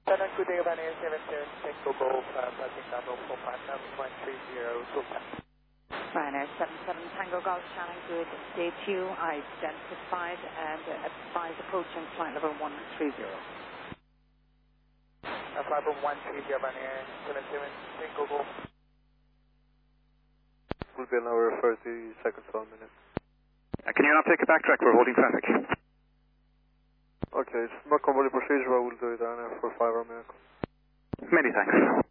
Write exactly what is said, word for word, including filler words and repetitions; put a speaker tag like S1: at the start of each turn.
S1: Seven, good day, Ryanair seven seven, Tango Golf, uh, passing down zero four five nine one three zero, Sultan.
S2: Ryanair seven seven, Tango Golf, Shannon, good day to you. Identified and uh, advised approaching flight level one three zero.
S1: Uh, flight level one three zero, Ryanair seven seven, Tango Golf.
S3: Will be an hour thirty seconds, one minute.
S4: Uh, can you not take a backtrack? We're holding traffic.
S3: Okay, it's not convoluted procedure, I will do it on for five or minutes.
S4: Many thanks.